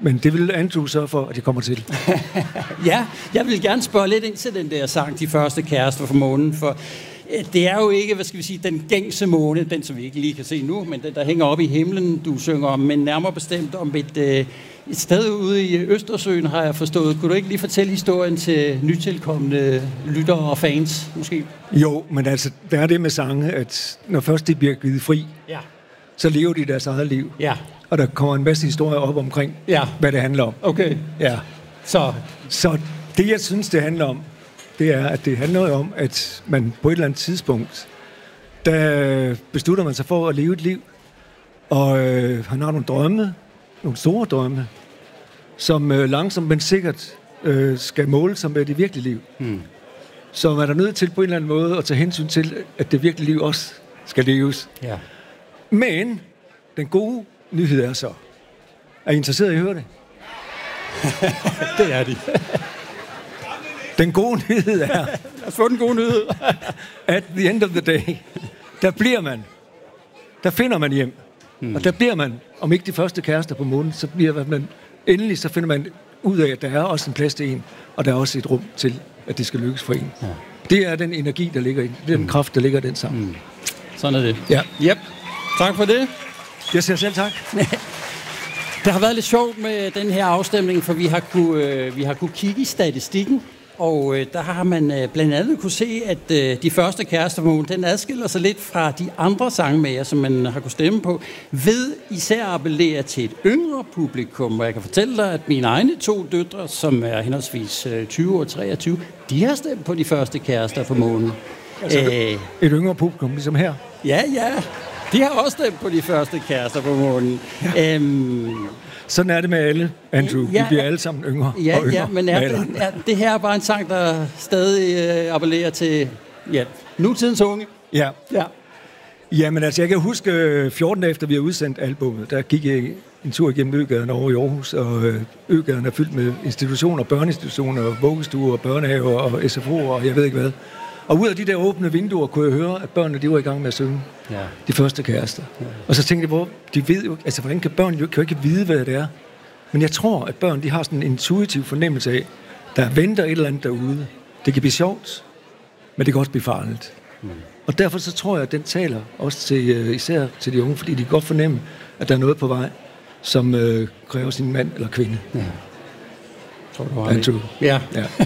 Men det vil Andrew sørge for, at det kommer til. Ja, jeg vil gerne spørge lidt ind til den der sang, De første kærester fra månen, for det er jo ikke, hvad skal vi sige, den gængse måne, den som vi ikke lige kan se nu, men den der hænger oppe i himlen, du synger om, men nærmere bestemt om et sted ude i Østersøen, har jeg forstået. Kunne du ikke lige fortælle historien til nytilkommende lyttere og fans, måske? Jo, men altså, der er det med sange, at når først de bliver givet fri, så lever de deres eget liv. Ja. Og der kommer en masse historier op omkring, hvad det handler om. Okay. Ja. Så det, jeg synes, det handler om, det er, at det handler om, at man på et eller andet tidspunkt, der beslutter man sig for at leve et liv, og han har nogle drømme, nogle store drømme, som langsomt, men sikkert skal måle sig med det virkelige liv. Så man er nødt til på en eller anden måde at tage hensyn til, at det virkelige liv også skal leves. Ja. Men den gode nyhed er så, er I interesseret i at høre det? Det er de. Den gode nyhed er... Lad os få den gode nyhed. At the end of the day, der bliver man. Der finder man hjem. Og der bliver man, om ikke de første kærester på månen, så bliver man... Endelig så finder man ud af, at der er også en plads til en, og der er også et rum til, at det skal lykkes for en. Ja. Det er den energi, der ligger i det er den kraft, der ligger i den sammen. Sådan er det. Ja. Yep. Tak for det. Jeg siger selv tak. Det har været lidt sjovt med den her afstemning, for vi har kunne kigge i statistikken, og der har man blandt andet kunne se, at de første kærester på månen, den adskiller sig lidt fra de andre sangmager, som man har kunne stemme på, ved især at appellere til et yngre publikum. Og jeg kan fortælle dig, at mine egne 2 døtre, som er henholdsvis 20 og 23, de har stemt på de første kærester på månen. Altså, et yngre publikum, ligesom her? Ja. De har også stemt på de første kærester på månen. Ja. Sådan er det med alle, Andrew. Vi bliver alle sammen yngre og yngre. Ja, men det her er bare en sang, der stadig appellerer til nutidens unge. Ja. Jamen altså, jeg kan huske 14 dage efter, vi har udsendt albumet, der gik jeg en tur igennem Øgaden over i Aarhus, og Øgaden er fyldt med institutioner, børneinstitutioner, vuggestuer, børnehaver og SFO'er, og jeg ved ikke hvad. Og ud af de der åbne vinduer kunne jeg høre, at børnene de var i gang med at synge de første kærester. Og så tænkte jeg, de ved jo, altså hvordan kan børn jo ikke vide, hvad det er? Men jeg tror, at børn de har sådan en intuitiv fornemmelse af, der venter et eller andet derude. Det kan blive sjovt, men det kan også blive farligt. Og derfor så tror jeg, at den taler også til, især til de unge, fordi de kan godt fornemme, at der er noget på vej, som kræver sin mand eller kvinde. Ja. Andrew. Ja.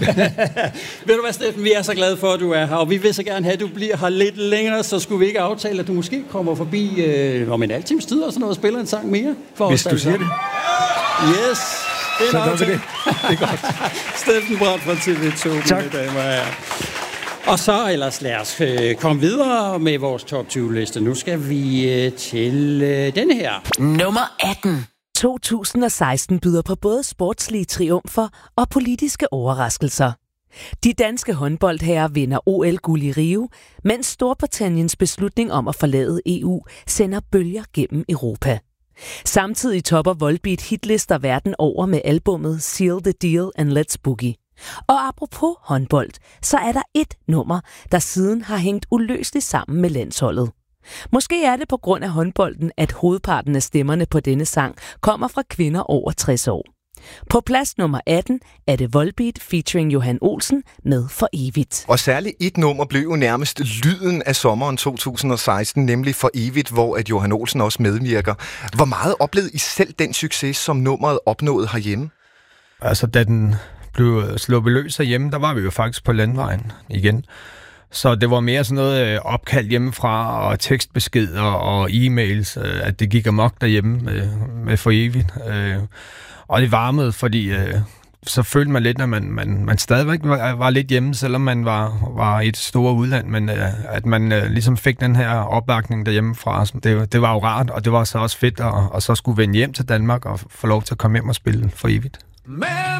Ved du hvad, Steffen, vi er så glade for, at du er her, og vi vil så gerne have, at du bliver her lidt længere, så skulle vi ikke aftale, at du måske kommer forbi om en halv times tid og sådan noget, og spiller en sang mere for hvis os. Hvis du siger det. Yes, det er nok det. Det er godt. Steffen Brandt fra TV2, tak. Mine damer og herrer. Og så ellers lad os komme videre med vores top 20-liste. Nu skal vi til denne her. Nummer 18. 2016 byder på både sportslige triumfer og politiske overraskelser. De danske håndboldherrer vinder OL-guld i Rio, mens Storbritanniens beslutning om at forlade EU sender bølger gennem Europa. Samtidig topper Volbeat hitlister verden over med albummet Seal the Deal and Let's Boogie. Og apropos håndbold, så er der et nummer, der siden har hængt uløseligt sammen med landsholdet. Måske er det på grund af håndbolden, at hovedparten af stemmerne på denne sang kommer fra kvinder over 60 år. På plads nummer 18 er det Volbeat featuring Johan Olsen med For Evigt. Og særligt et nummer blev jo nærmest lyden af sommeren 2016, nemlig For Evigt, hvor at Johan Olsen også medvirker. Hvor meget oplevede I selv den succes, som nummeret opnåede herhjemme? Altså, da den blev sluppet løs herhjemme, der var vi jo faktisk på landvejen igen. Så det var mere sådan noget opkald hjemmefra, og tekstbeskeder og e-mails, at det gik amok derhjemme med For Evigt. Og det varmede, fordi så følte man lidt, at man stadigvæk var lidt hjemme, selvom man var i et stort udland, men at man ligesom fik den her opbakning derhjemmefra. Det var jo rart, og det var så også fedt at så skulle vende hjem til Danmark og få lov til at komme hjem og spille For Evigt.